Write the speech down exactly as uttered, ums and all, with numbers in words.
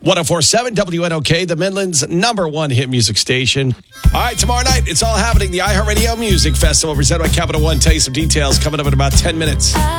one oh four point seven W N O K, the Midland's number one hit music station. All right, tomorrow night, it's all happening. The iHeartRadio Music Festival presented by Capital One. Tell you some details coming up in about ten minutes.